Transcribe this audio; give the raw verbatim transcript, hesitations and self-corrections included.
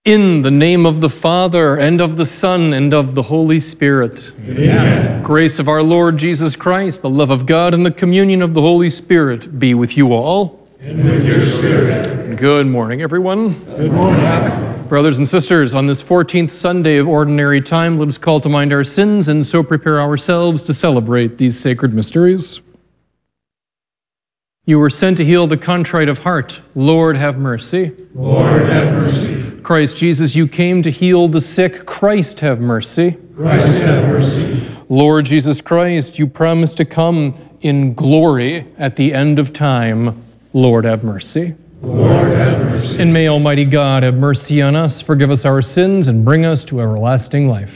In the name of the Father, and of the Son, and of the Holy Spirit. Amen. Grace of our Lord Jesus Christ, the love of God, and the communion of the Holy Spirit be with you all. And with your spirit. Good morning, everyone. Good morning. Brothers and sisters, on this fourteenth Sunday of Ordinary Time, let us call to mind our sins and so prepare ourselves to celebrate these sacred mysteries. You were sent to heal the contrite of heart. Lord, have mercy. Lord, have mercy. Christ Jesus, you came to heal the sick. Christ, have mercy. Christ, have mercy. Lord Jesus Christ, you promised to come in glory at the end of time. Lord, have mercy. Lord, have mercy. And may Almighty God have mercy on us, forgive us our sins, and bring us to everlasting life.